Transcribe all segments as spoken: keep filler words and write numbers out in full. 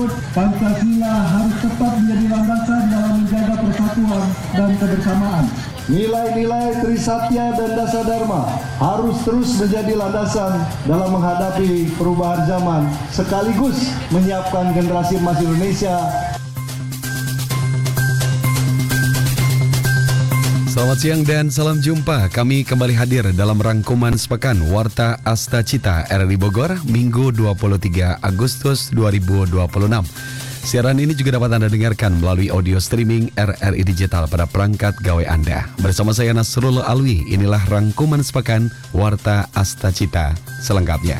tersebut, Pancasila harus tetap menjadi landasan dalam menjaga persatuan dan kebersamaan. Nilai-nilai Trisatya dan Dasa Dharma harus terus menjadi landasan dalam menghadapi perubahan zaman, sekaligus menyiapkan generasi emas Indonesia. Selamat siang dan salam jumpa. Kami kembali hadir dalam rangkuman sepekan Warta Asta Cita R R I Bogor, Minggu dua puluh tiga Agustus dua ribu dua puluh enam. Siaran ini juga dapat Anda dengarkan melalui audio streaming R R I Digital pada perangkat gawai Anda. Bersama saya Nasrul Alwi, inilah rangkuman sepekan Warta Asta Cita selengkapnya.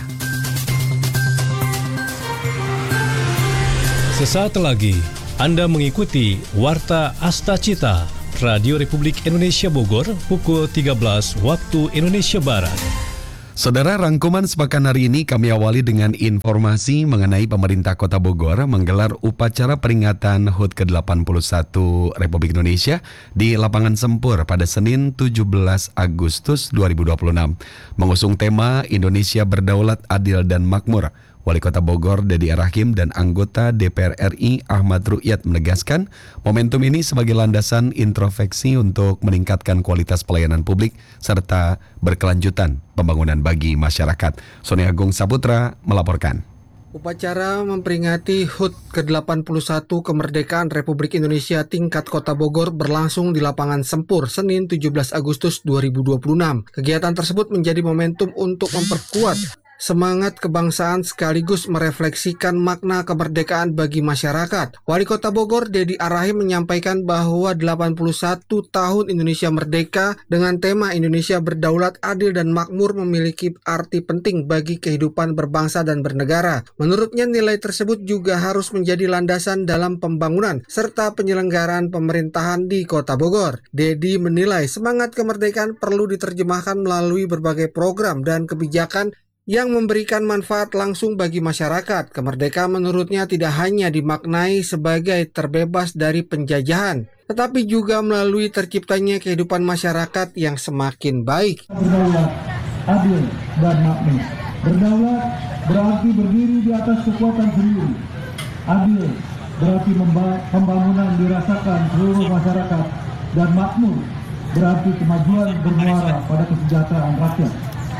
Sesaat lagi Anda mengikuti Warta Asta Cita Radio Republik Indonesia Bogor pukul tiga belas waktu Indonesia Barat. Saudara, rangkuman sepekan hari ini kami awali dengan informasi mengenai pemerintah Kota Bogor menggelar upacara peringatan H U T ke delapan puluh satu Republik Indonesia di Lapangan Sempur pada Senin tujuh belas Agustus dua ribu dua puluh enam. Mengusung tema Indonesia Berdaulat, Adil dan Makmur. Wali Kota Bogor Dedi Arahim dan anggota D P R R I Ahmad Rukyat menegaskan momentum ini sebagai landasan introspeksi untuk meningkatkan kualitas pelayanan publik serta berkelanjutan pembangunan bagi masyarakat. Sony Agung Saputra melaporkan. Upacara memperingati H U T ke delapan puluh satu Kemerdekaan Republik Indonesia tingkat Kota Bogor berlangsung di Lapangan Sempur Senin tujuh belas Agustus dua ribu dua puluh enam. Kegiatan tersebut menjadi momentum untuk memperkuat semangat kebangsaan sekaligus merefleksikan makna kemerdekaan bagi masyarakat. Wali Kota Bogor Dedi Arahim menyampaikan bahwa delapan puluh satu tahun Indonesia merdeka dengan tema Indonesia Berdaulat, Adil dan Makmur memiliki arti penting bagi kehidupan berbangsa dan bernegara. Menurutnya nilai tersebut juga harus menjadi landasan dalam pembangunan serta penyelenggaraan pemerintahan di Kota Bogor. Dedi menilai semangat kemerdekaan perlu diterjemahkan melalui berbagai program dan kebijakan yang memberikan manfaat langsung bagi masyarakat. Kemerdekaan menurutnya tidak hanya dimaknai sebagai terbebas dari penjajahan, tetapi juga melalui terciptanya kehidupan masyarakat yang semakin baik. Berdaulat, adil, dan makmur. Berdaulat berarti berdiri di atas kekuatan sendiri. Adil berarti memba- pembangunan dirasakan seluruh masyarakat. Dan makmur berarti kemajuan bermuara pada kesejahteraan rakyat.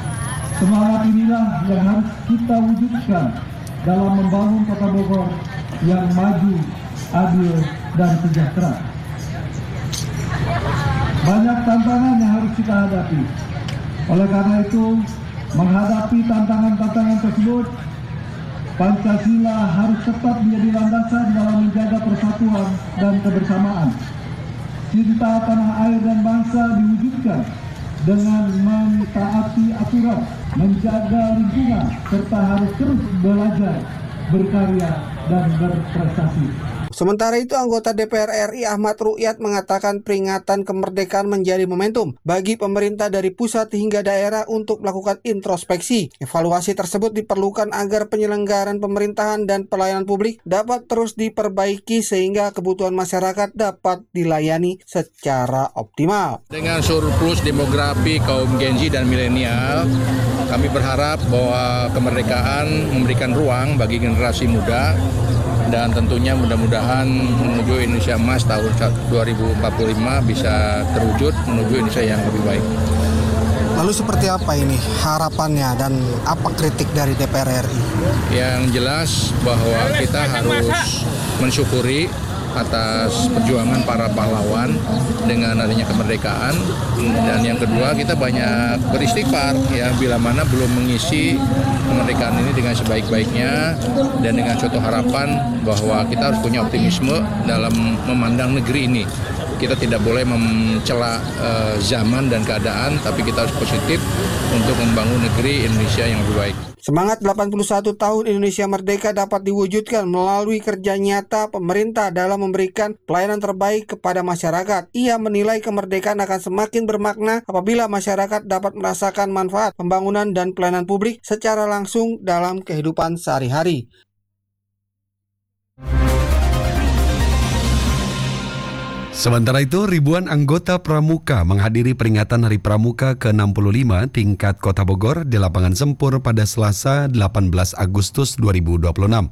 Semangat inilah yang harus kita wujudkan dalam membangun Kota Bogor yang maju, adil, dan sejahtera. Banyak tantangan yang harus kita hadapi. Oleh karena itu, menghadapi tantangan-tantangan tersebut, Pancasila harus tetap menjadi landasan dalam menjaga persatuan dan kebersamaan. Cinta tanah air dan bangsa diwujudkan dengan mentaati aturan, menjaga lingkungan, serta harus terus belajar, berkarya, dan berprestasi. Sementara itu, anggota D P R R I Ahmad Rukyat mengatakan peringatan kemerdekaan menjadi momentum bagi pemerintah dari pusat hingga daerah untuk melakukan introspeksi. Evaluasi tersebut diperlukan agar penyelenggaraan pemerintahan dan pelayanan publik dapat terus diperbaiki sehingga kebutuhan masyarakat dapat dilayani secara optimal. Dengan surplus demografi kaum Gen Z dan milenial, kami berharap bahwa kemerdekaan memberikan ruang bagi generasi muda dan tentunya mudah-mudahan menuju Indonesia Emas tahun dua ribu empat puluh lima bisa terwujud menuju Indonesia yang lebih baik. Lalu seperti apa ini harapannya dan apa kritik dari D P R R I? Yang jelas bahwa kita harus mensyukuri atas perjuangan para pahlawan dengan adanya kemerdekaan, dan yang kedua kita banyak beristighfar ya bila mana belum mengisi kemerdekaan ini dengan sebaik-baiknya dan dengan suatu harapan bahwa kita harus punya optimisme dalam memandang negeri ini. Kita tidak boleh mencela uh, zaman dan keadaan, tapi kita harus positif untuk membangun negeri Indonesia yang lebih baik. Semangat delapan puluh satu tahun Indonesia Merdeka dapat diwujudkan melalui kerja nyata pemerintah dalam memberikan pelayanan terbaik kepada masyarakat. Ia menilai kemerdekaan akan semakin bermakna apabila masyarakat dapat merasakan manfaat pembangunan dan pelayanan publik secara langsung dalam kehidupan sehari-hari. Sementara itu, ribuan anggota Pramuka menghadiri peringatan Hari Pramuka ke enam puluh lima tingkat Kota Bogor di Lapangan Sempur pada Selasa delapan belas Agustus dua ribu dua puluh enam.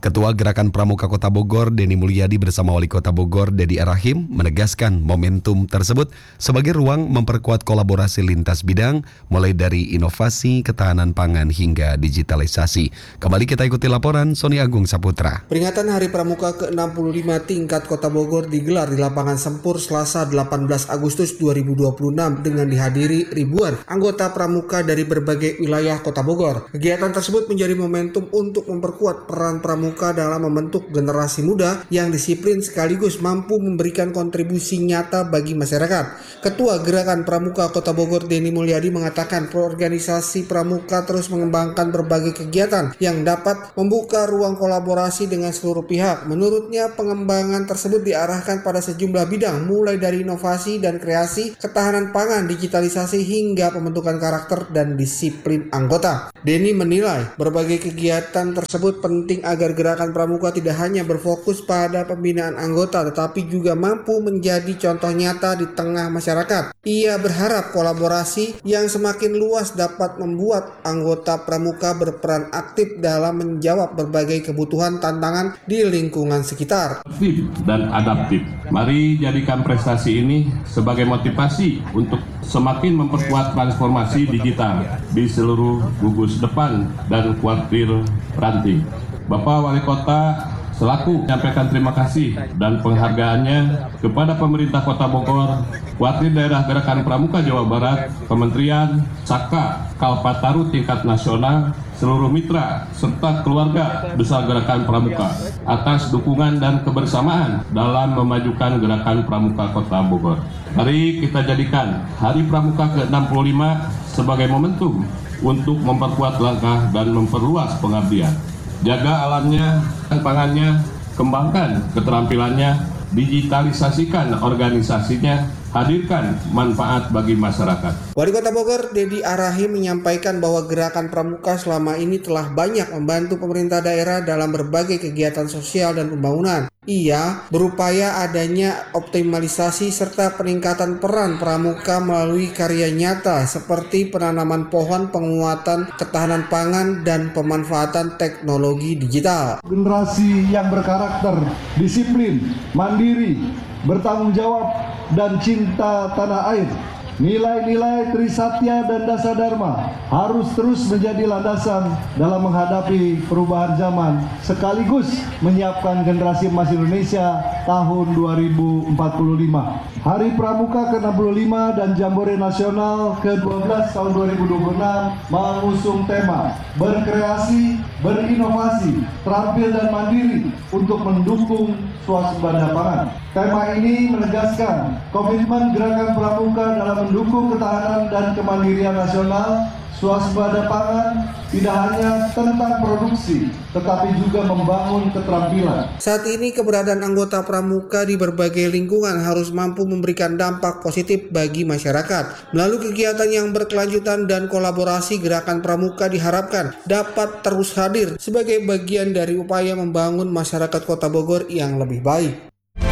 Ketua Gerakan Pramuka Kota Bogor, Denny Mulyadi bersama Wali Kota Bogor, Dedi Arahim, menegaskan momentum tersebut sebagai ruang memperkuat kolaborasi lintas bidang, mulai dari inovasi, ketahanan pangan, hingga digitalisasi. Kembali kita ikuti laporan Sony Agung Saputra. Peringatan Hari Pramuka ke enam puluh lima tingkat Kota Bogor digelar di lapangan Sempur Selasa delapan belas Agustus dua ribu dua puluh enam dengan dihadiri ribuan anggota pramuka dari berbagai wilayah Kota Bogor. Kegiatan tersebut menjadi momentum untuk memperkuat peran pramuka dalam membentuk generasi muda yang disiplin sekaligus mampu memberikan kontribusi nyata bagi masyarakat. Ketua Gerakan Pramuka Kota Bogor, Denny Mulyadi, mengatakan organisasi pramuka terus mengembangkan berbagai kegiatan yang dapat membuka ruang kolaborasi dengan seluruh pihak. Menurutnya, pengembangan tersebut diarahkan pada sejumlah bidang, mulai dari inovasi dan kreasi, ketahanan pangan, digitalisasi, hingga pembentukan karakter dan disiplin anggota. Denny menilai berbagai kegiatan tersebut penting agar Gerakan Pramuka tidak hanya berfokus pada pembinaan anggota, tetapi juga mampu menjadi contoh nyata di tengah masyarakat. Ia berharap kolaborasi yang semakin luas dapat membuat anggota pramuka berperan aktif dalam menjawab berbagai kebutuhan tantangan di lingkungan sekitar. Aktif dan adaptif. Mari jadikan prestasi ini sebagai motivasi untuk semakin memperkuat transformasi digital di seluruh gugus depan dan kuartir ranting. Bapak Wali Kota selaku menyampaikan terima kasih dan penghargaannya kepada pemerintah Kota Bogor, Kuartir Daerah Gerakan Pramuka Jawa Barat, Kementerian, Saka, Kalpataru tingkat nasional, seluruh mitra, serta keluarga besar Gerakan Pramuka atas dukungan dan kebersamaan dalam memajukan Gerakan Pramuka Kota Bogor. Mari kita jadikan Hari Pramuka ke enam puluh lima sebagai momentum untuk memperkuat langkah dan memperluas pengabdian. Jaga alamnya, pangannya, kembangkan keterampilannya, digitalisasikan organisasinya, hadirkan manfaat bagi masyarakat. Wali Kota Bogor, Dedi Arahim, menyampaikan bahwa Gerakan Pramuka selama ini telah banyak membantu pemerintah daerah dalam berbagai kegiatan sosial dan pembangunan. Ia berupaya adanya optimalisasi serta peningkatan peran pramuka melalui karya nyata seperti penanaman pohon, penguatan ketahanan pangan, dan pemanfaatan teknologi digital. Generasi yang berkarakter, disiplin, mandiri, bertanggung jawab, dan cinta tanah air. Nilai-nilai Trisatya dan Dasadharma harus terus menjadi landasan dalam menghadapi perubahan zaman, sekaligus menyiapkan generasi emas Indonesia tahun dua ribu empat puluh lima. Hari Pramuka ke enam puluh lima dan Jambore Nasional ke dua belas tahun dua ribu dua puluh enam mengusung tema berkreasi, berinovasi, terampil dan mandiri untuk mendukung swasembada pangan. Tema ini menegaskan komitmen Gerakan Pramuka dalam mendukung ketahanan dan kemandirian nasional. Swasembada pangan tidak hanya tentang produksi, tetapi juga membangun keterampilan. Saat ini keberadaan anggota pramuka di berbagai lingkungan harus mampu memberikan dampak positif bagi masyarakat. Melalui kegiatan yang berkelanjutan dan kolaborasi, Gerakan Pramuka diharapkan dapat terus hadir sebagai bagian dari upaya membangun masyarakat Kota Bogor yang lebih baik.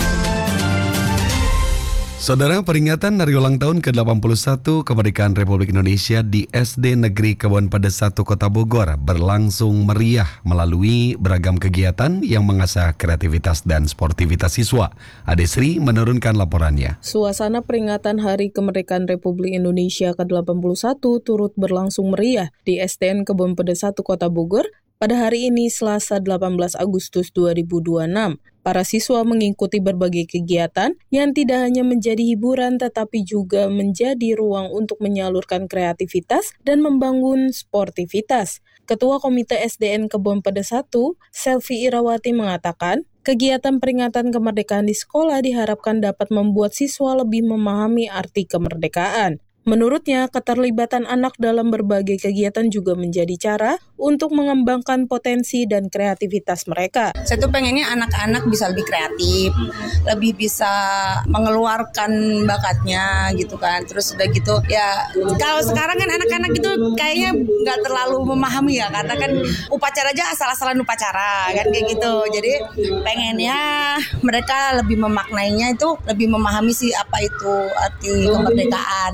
Saudara, peringatan hari ulang tahun ke delapan puluh satu kemerdekaan Republik Indonesia di S D Negeri Kebon Pedes satu Kota Bogor berlangsung meriah melalui beragam kegiatan yang mengasah kreativitas dan sportivitas siswa. Adesri menurunkan laporannya. Suasana peringatan Hari Kemerdekaan Republik Indonesia ke delapan puluh satu turut berlangsung meriah di S D N Kebon Pedes satu Kota Bogor pada hari ini Selasa delapan belas Agustus dua ribu dua puluh enam. Para siswa mengikuti berbagai kegiatan yang tidak hanya menjadi hiburan tetapi juga menjadi ruang untuk menyalurkan kreativitas dan membangun sportivitas. Ketua Komite S D N Kebon Pedes satu, Selvi Irawati, mengatakan, kegiatan peringatan kemerdekaan di sekolah diharapkan dapat membuat siswa lebih memahami arti kemerdekaan. Menurutnya, keterlibatan anak dalam berbagai kegiatan juga menjadi cara untuk mengembangkan potensi dan kreativitas mereka. Saya tuh pengennya anak-anak bisa lebih kreatif, lebih bisa mengeluarkan bakatnya gitu kan. Terus udah gitu, ya kalau sekarang kan anak-anak itu kayaknya nggak terlalu memahami ya, karena kan upacara aja asal-asalan upacara kan kayak gitu. Jadi pengennya mereka lebih memaknainya itu, lebih memahami sih apa itu arti kemerdekaan gitu.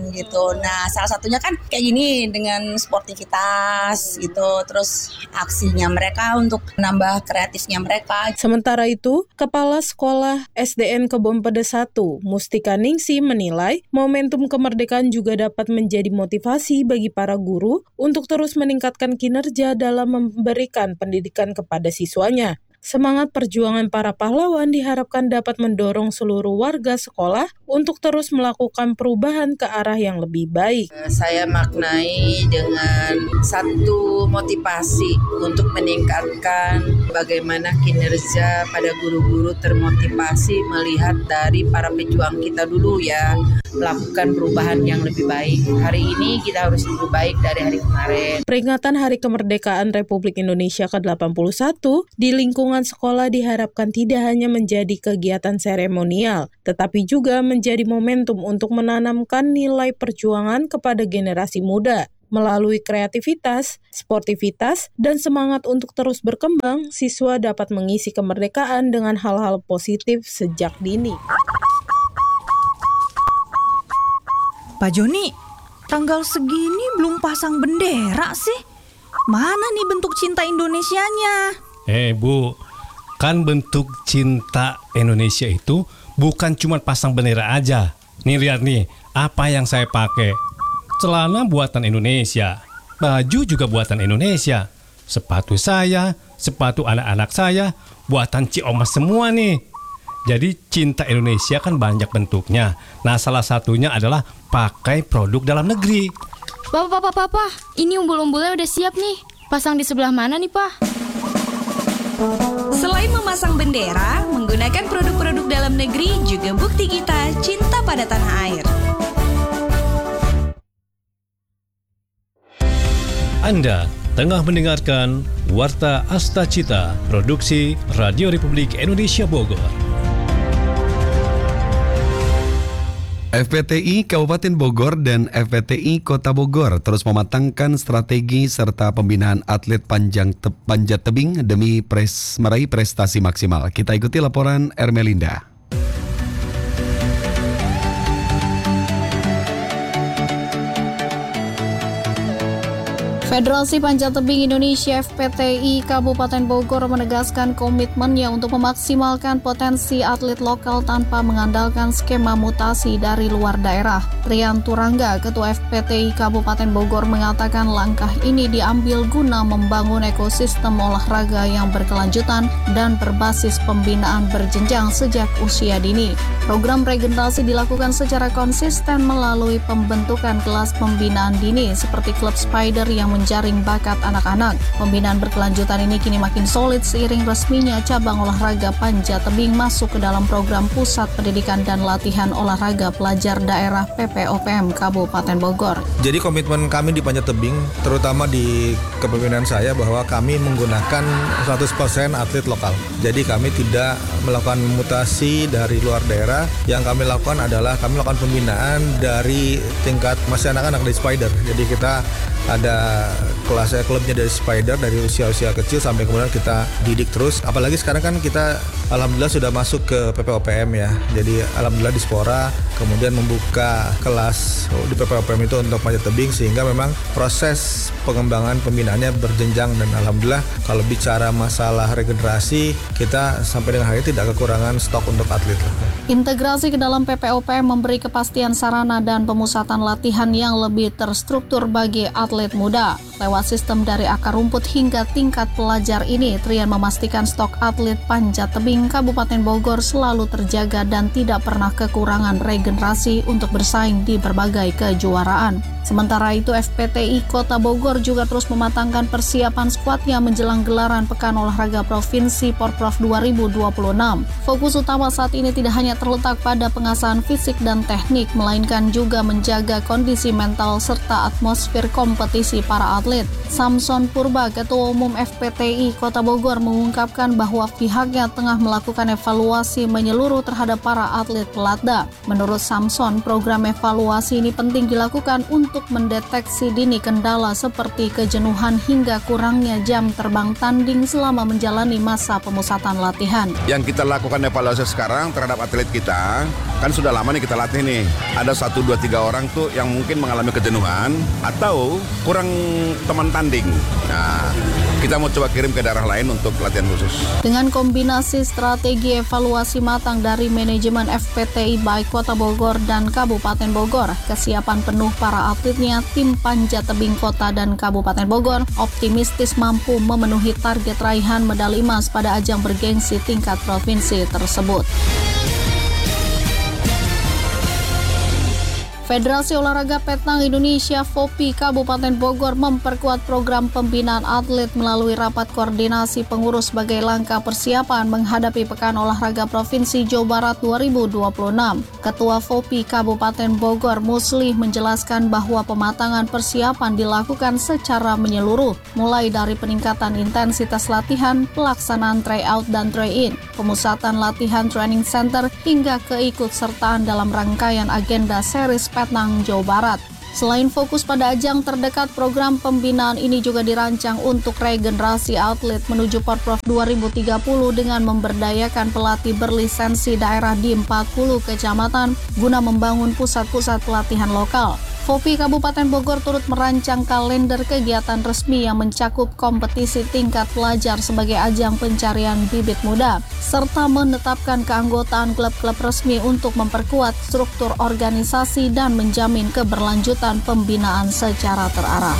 gitu. Nah, salah satunya kan kayak gini dengan sportivitas gitu, terus aksinya mereka untuk nambah kreatifnya mereka. Sementara itu, Kepala Sekolah S D N Kebon Pedes satu, Mustika Ningsi menilai momentum kemerdekaan juga dapat menjadi motivasi bagi para guru untuk terus meningkatkan kinerja dalam memberikan pendidikan kepada siswanya. Semangat perjuangan para pahlawan diharapkan dapat mendorong seluruh warga sekolah untuk terus melakukan perubahan ke arah yang lebih baik. Saya maknai dengan satu motivasi untuk meningkatkan bagaimana kinerja pada guru-guru termotivasi melihat dari para pejuang kita dulu ya, melakukan perubahan yang lebih baik. Hari ini kita harus lebih baik dari hari kemarin. Peringatan Hari Kemerdekaan Republik Indonesia ke delapan puluh satu di lingkungan sekolah diharapkan tidak hanya menjadi kegiatan seremonial, tetapi juga menjadi momentum untuk menanamkan nilai perjuangan kepada generasi muda. Melalui kreativitas, sportivitas, dan semangat untuk terus berkembang, siswa dapat mengisi kemerdekaan dengan hal-hal positif sejak dini. Pak Joni, tanggal segini belum pasang bendera sih? Mana nih bentuk cinta Indonesianya? Eh Bu, kan bentuk cinta Indonesia itu bukan cuma pasang bendera aja. Nih lihat nih, apa yang saya pakai. Celana buatan Indonesia, baju juga buatan Indonesia, sepatu saya, sepatu anak-anak saya, buatan Ciomas semua nih. Jadi cinta Indonesia kan banyak bentuknya. Nah, salah satunya adalah pakai produk dalam negeri. Bapak, bapak, bapak, ini umbul-umbulnya udah siap nih. Pasang di sebelah mana nih, Pak? Selain memasang bendera, menggunakan produk-produk dalam negeri juga bukti kita cinta pada tanah air. Anda tengah mendengarkan Warta Asta Cita, produksi Radio Republik Indonesia Bogor. F P T I Kabupaten Bogor dan F P T I Kota Bogor terus mematangkan strategi serta pembinaan atlet panjang te- panjat tebing demi pres- meraih prestasi maksimal. Kita ikuti laporan Ermelinda. Federasi Panjat Tebing Indonesia F P T I Kabupaten Bogor menegaskan komitmennya untuk memaksimalkan potensi atlet lokal tanpa mengandalkan skema mutasi dari luar daerah. Trian Turangga, Ketua F P T I Kabupaten Bogor, mengatakan langkah ini diambil guna membangun ekosistem olahraga yang berkelanjutan dan berbasis pembinaan berjenjang sejak usia dini. Program regenerasi dilakukan secara konsisten melalui pembentukan kelas pembinaan dini seperti klub Spider yang menjaring bakat anak-anak. Pembinaan berkelanjutan ini kini makin solid seiring resminya cabang olahraga panjat tebing masuk ke dalam program Pusat Pendidikan dan Latihan Olahraga Pelajar Daerah P P O P M Kabupaten Bogor. Jadi komitmen kami di panjat tebing, terutama di kepemimpinan saya, bahwa kami menggunakan seratus persen atlet lokal. Jadi kami tidak melakukan mutasi dari luar daerah. Yang kami lakukan adalah kami melakukan pembinaan dari tingkat masih anak-anak dari Spider. Jadi kita ada kelasnya, klubnya dari Spider dari usia-usia kecil sampai kemudian kita didik terus. Apalagi sekarang kan kita alhamdulillah sudah masuk ke P P O P M ya. Jadi alhamdulillah Dispora kemudian membuka kelas di P P O P M itu untuk panjat tebing, sehingga memang proses pengembangan pembinaannya berjenjang, dan alhamdulillah kalau bicara masalah regenerasi kita sampai dengan hari ini tidak kekurangan stok untuk atlet. Integrasi ke dalam P P O P M memberi kepastian sarana dan pemusatan latihan yang lebih terstruktur bagi atlet muda. Lewat sistem dari akar rumput hingga tingkat pelajar ini, Trian memastikan stok atlet panjat tebing Kabupaten Bogor selalu terjaga dan tidak pernah kekurangan regenerasi untuk bersaing di berbagai kejuaraan. Sementara itu, F P T I Kota Bogor juga terus mematangkan persiapan skuadnya menjelang gelaran Pekan Olahraga Provinsi Porprov dua ribu dua puluh enam. Fokus utama saat ini tidak hanya terletak pada pengasahan fisik dan teknik, melainkan juga menjaga kondisi mental serta atmosfer kompetisi kompetisi para atlet. Samson Purba, Ketua Umum F P T I Kota Bogor, mengungkapkan bahwa pihaknya tengah melakukan evaluasi menyeluruh terhadap para atlet pelatda. Menurut Samson, program evaluasi ini penting dilakukan untuk mendeteksi dini kendala seperti kejenuhan hingga kurangnya jam terbang tanding selama menjalani masa pemusatan latihan. Yang kita lakukan evaluasi sekarang terhadap atlet kita, kan sudah lama nih kita latih nih. Ada satu, dua, tiga orang tuh yang mungkin mengalami kejenuhan atau kurang teman tanding. Nah, kita mau coba kirim ke daerah lain untuk latihan khusus. Dengan kombinasi strategi evaluasi matang dari manajemen F P T I baik Kota Bogor dan Kabupaten Bogor, kesiapan penuh para atletnya, tim panjat tebing Kota dan Kabupaten Bogor optimistis mampu memenuhi target raihan medali emas pada ajang bergengsi tingkat provinsi tersebut. Federasi Olahraga Petang Indonesia (F O P I) Kabupaten Bogor memperkuat program pembinaan atlet melalui rapat koordinasi pengurus sebagai langkah persiapan menghadapi Pekan Olahraga Provinsi Jawa Barat dua ribu dua puluh enam. Ketua F O P I Kabupaten Bogor Muslih menjelaskan bahwa pematangan persiapan dilakukan secara menyeluruh, mulai dari peningkatan intensitas latihan, pelaksanaan tryout dan try-in, pemusatan latihan training center, hingga keikutsertaan dalam rangkaian agenda series Petang Jawa Barat. Selain fokus pada ajang terdekat, program pembinaan ini juga dirancang untuk regenerasi atlet menuju Porprov dua ribu tiga puluh dengan memberdayakan pelatih berlisensi daerah di empat puluh kecamatan guna membangun pusat-pusat pelatihan lokal. F O P I Kabupaten Bogor turut merancang kalender kegiatan resmi yang mencakup kompetisi tingkat pelajar sebagai ajang pencarian bibit muda, serta menetapkan keanggotaan klub-klub resmi untuk memperkuat struktur organisasi dan menjamin keberlanjutan pembinaan secara terarah.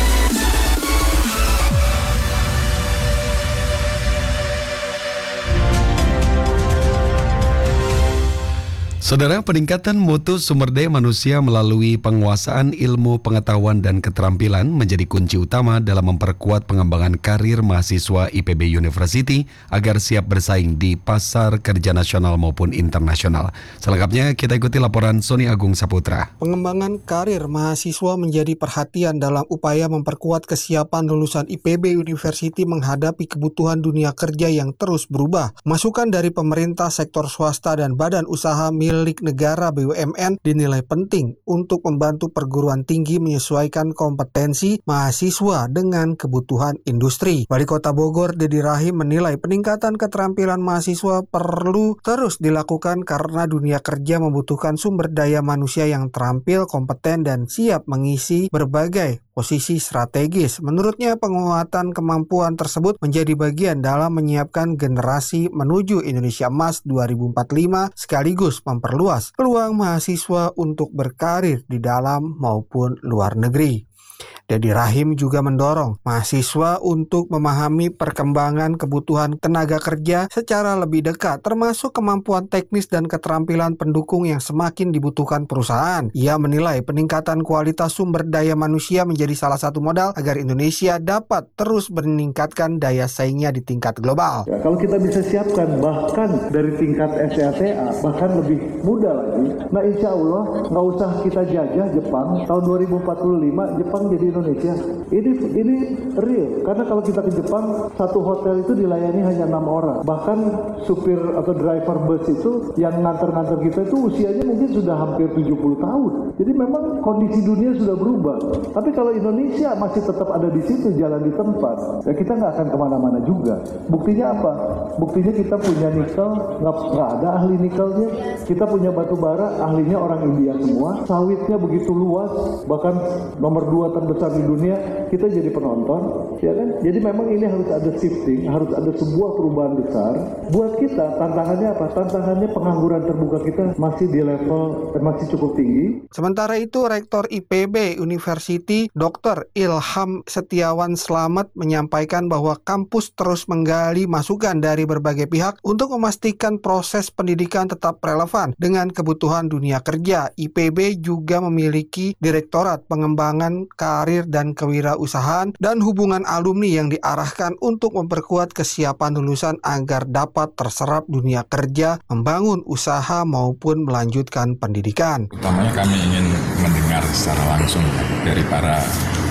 Saudara, peningkatan mutu sumber daya manusia melalui penguasaan ilmu pengetahuan dan keterampilan menjadi kunci utama dalam memperkuat pengembangan karir mahasiswa I P B University agar siap bersaing di pasar kerja nasional maupun internasional. Selengkapnya kita ikuti laporan Sony Agung Saputra. Pengembangan karir mahasiswa menjadi perhatian dalam upaya memperkuat kesiapan lulusan I P B University menghadapi kebutuhan dunia kerja yang terus berubah. Masukan dari pemerintah, sektor swasta, dan badan usaha milik negara B U M N dinilai penting untuk membantu perguruan tinggi menyesuaikan kompetensi mahasiswa dengan kebutuhan industri. Wali Kota Bogor Dedi Rahim menilai peningkatan keterampilan mahasiswa perlu terus dilakukan karena dunia kerja membutuhkan sumber daya manusia yang terampil, kompeten, dan siap mengisi berbagai posisi strategis. Menurutnya, penguatan kemampuan tersebut menjadi bagian dalam menyiapkan generasi menuju Indonesia Emas dua ribu empat puluh lima sekaligus memperluas peluang mahasiswa untuk berkarir di dalam maupun luar negeri. Dedi Rahim juga mendorong mahasiswa untuk memahami perkembangan kebutuhan tenaga kerja secara lebih dekat, termasuk kemampuan teknis dan keterampilan pendukung yang semakin dibutuhkan perusahaan. Ia menilai peningkatan kualitas sumber daya manusia menjadi salah satu modal agar Indonesia dapat terus meningkatkan daya saingnya di tingkat global. Ya, kalau kita bisa siapkan bahkan dari tingkat S A T A, bahkan lebih mudah lagi, nah insya Allah nggak usah kita jajah Jepang. Tahun dua ribu empat puluh lima Jepang jadi Indonesia. Ini ini real, karena kalau kita ke Jepang, satu hotel itu dilayani hanya enam orang. Bahkan supir atau driver bus itu yang nganter-nganter kita itu usianya mungkin sudah hampir tujuh puluh tahun. Jadi memang kondisi dunia sudah berubah. Tapi kalau Indonesia masih tetap ada di situ, jalan di tempat, ya kita nggak akan kemana-mana juga. Buktinya apa? Buktinya kita punya nikel, nggak, nggak ada ahli nikelnya. Kita punya batu bara, ahlinya orang India semua. Sawitnya begitu luas, bahkan nomor dua terbesar di dunia. Kita jadi penonton, ya kan? Jadi memang ini harus ada shifting, harus ada sebuah perubahan besar. Buat kita tantangannya apa? Tantangannya pengangguran terbuka kita masih di level eh, masih cukup tinggi. Sementara itu, Rektor I P B University Doktor Ilham Setiawan Slamet menyampaikan bahwa kampus terus menggali masukan dari berbagai pihak untuk memastikan proses pendidikan tetap relevan dengan kebutuhan dunia kerja. I P B juga memiliki Direktorat Pengembangan Karir dan Kewirausahaan dan hubungan alumni yang diarahkan untuk memperkuat kesiapan lulusan agar dapat terserap dunia kerja, membangun usaha maupun melanjutkan pendidikan. Utamanya kami ingin mendengar secara langsung dari para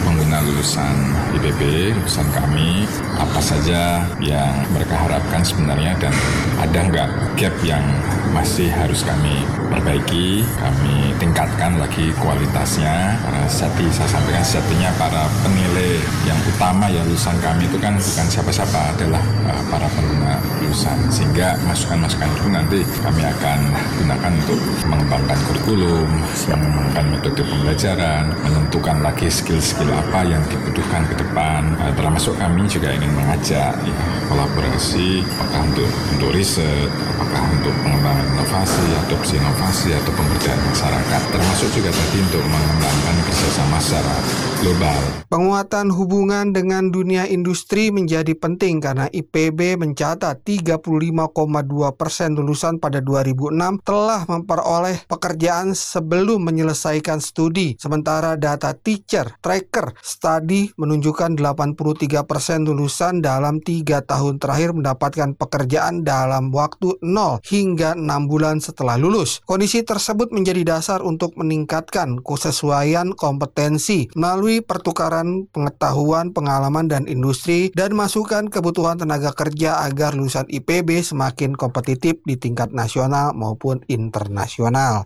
pengguna lulusan I P B, lulusan kami, apa saja yang mereka harapkan sebenarnya dan ada nggak gap yang masih harus kami perbaiki, kami tingkatkan lagi kualitasnya. Karena sejati, saya sampaikan sejatinya para penilai yang utama ya lulusan kami itu kan bukan siapa-siapa, adalah uh, para pengguna lulusan. Sehingga masukan-masukan itu nanti kami akan gunakan untuk mengembangkan kurikulum, mengembangkan metode pembelajaran, menentukan lagi skill-skill apa yang dibutuhkan ke depan. Uh, termasuk kami juga ingin mengajak ya, kolaborasi, apakah untuk untuk riset, apakah untuk pengembangan inovasi, adopsi inovasi atau pemberdayaan masyarakat, termasuk juga tadi untuk mengembangkan kerjasama secara global. Penguatan hubungan dengan dunia industri menjadi penting karena I P B mencatat tiga puluh lima koma dua persen lulusan pada dua ribu enam telah memperoleh pekerjaan sebelum menyelesaikan studi. Sementara data Teacher Tracker Study menunjukkan delapan puluh tiga persen lulusan dalam tiga tahun terakhir mendapatkan pekerjaan dalam waktu nol hingga enam bulan setelah lulus. Kondisi tersebut menjadi dasar untuk meningkatkan kesesuaian kompetensi melalui pertukaran pengetahuan, pengalaman, dan industri dan masukan kebutuhan tenaga kerja agar lulusan I P B semakin kompetitif di tingkat nasional maupun internasional.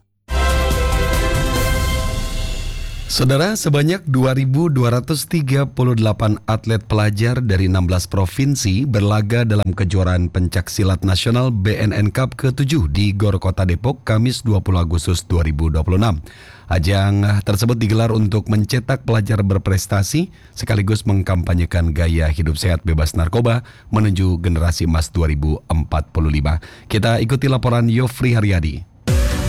Saudara, sebanyak dua ribu dua ratus tiga puluh delapan atlet pelajar dari enam belas provinsi berlaga dalam kejuaraan pencaksilat nasional B N N Cup ke tujuh di Gor Kota Depok, Kamis dua puluh Agustus dua ribu dua puluh enam. Ajang tersebut digelar untuk mencetak pelajar berprestasi sekaligus mengkampanyekan gaya hidup sehat bebas narkoba menuju generasi emas dua ribu empat puluh lima. Kita ikuti laporan Yofri Haryadi.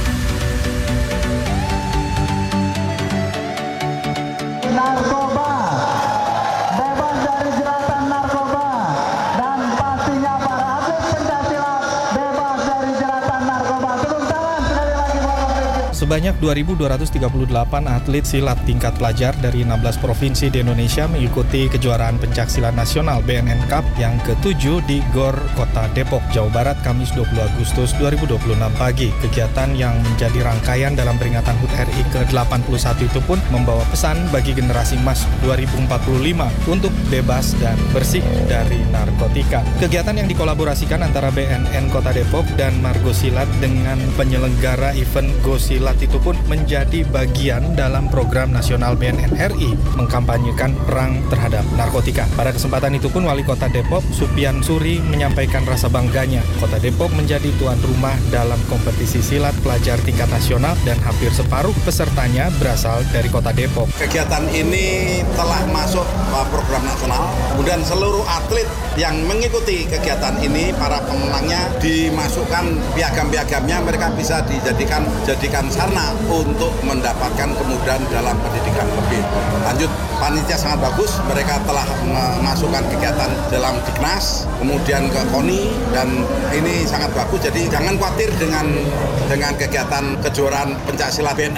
Sebanyak dua ribu dua ratus tiga puluh delapan atlet silat tingkat pelajar dari enam belas provinsi di Indonesia mengikuti kejuaraan pencaksilat nasional B N N Cup yang ketujuh di Gor Kota Depok, Jawa Barat, Kamis dua puluh Agustus dua ribu dua puluh enam pagi. Kegiatan yang menjadi rangkaian dalam peringatan H U T R I ke delapan puluh satu itu pun membawa pesan bagi generasi emas dua ribu empat puluh lima untuk bebas dan bersih dari narkotika. Kegiatan yang dikolaborasikan antara B N N Kota Depok dan Margo Silat dengan penyelenggara event Go Silat itu pun menjadi bagian dalam program nasional B N N R I mengkampanyekan perang terhadap narkotika. Pada kesempatan itu pun Wali Kota Depok, Supian Suri, menyampaikan rasa bangganya Kota Depok menjadi tuan rumah dalam kompetisi silat pelajar tingkat nasional dan hampir separuh pesertanya berasal dari Kota Depok. Kegiatan ini telah masuk program nasional, kemudian seluruh atlet yang mengikuti kegiatan ini, para pemenangnya dimasukkan piagam-piagamnya, mereka bisa dijadikan jadikan sarana untuk mendapatkan kemudahan dalam pendidikan lebih lanjut. Panitia sangat bagus, mereka telah memasukkan kegiatan dalam Diknas, kemudian ke KONI, dan ini sangat bagus. Jadi jangan khawatir dengan dengan kegiatan kejuaraan pencaksilat B N N